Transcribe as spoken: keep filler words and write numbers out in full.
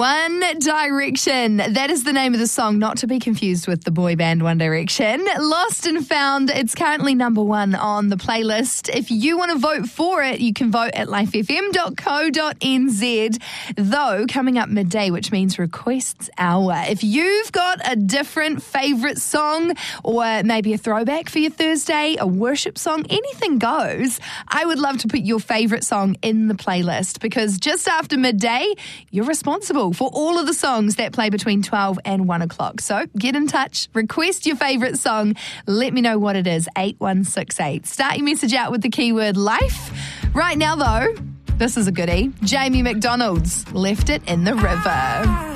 One Direction. That is the name of the song, not to be confused with the boy band One Direction. Lost and Found. It's currently number one on the playlist. If you want to vote for it, you can vote at life f m dot co dot n z. Though, coming up midday, which means requests hour. If you've got a different favourite song or maybe a throwback for your Thursday, a worship song, anything goes, I would love to put your favourite song in the playlist because just after midday, you're responsible for all of the songs that play between twelve and one o'clock. So get in touch, request your favourite song, let me know what it is, eight one six eight. Start your message out with the keyword life. Right now though, this is a goodie. Jamie McDonald's Left It in the River.